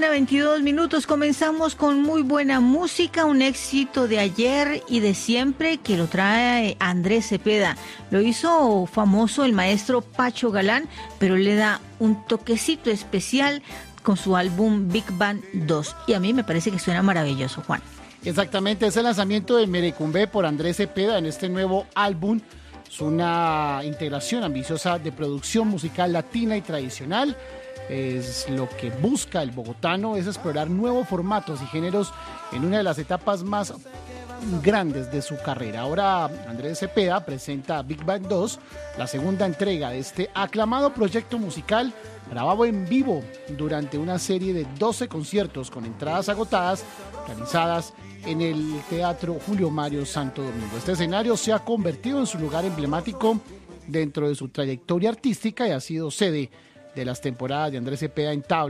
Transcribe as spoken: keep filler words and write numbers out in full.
veintidós minutos. Comenzamos con muy buena música, un éxito de ayer y de siempre que lo trae Andrés Cepeda. Lo hizo famoso el maestro Pacho Galán, pero le da un toquecito especial con su álbum Big Band dos. Y a mí me parece que suena maravilloso, Juan. Exactamente, es el lanzamiento de Merecumbe por Andrés Cepeda en este nuevo álbum. Es una integración ambiciosa de producción musical latina y tradicional. Es lo que busca el bogotano, es explorar nuevos formatos y géneros en una de las etapas más grandes de su carrera. Ahora Andrés Cepeda presenta Big Bang dos, la segunda entrega de este aclamado proyecto musical grabado en vivo durante una serie de doce conciertos con entradas agotadas realizadas en el Teatro Julio Mario Santo Domingo. Este escenario se ha convertido en su lugar emblemático dentro de su trayectoria artística y ha sido sede de las temporadas de Andrés Cepeda en tabla.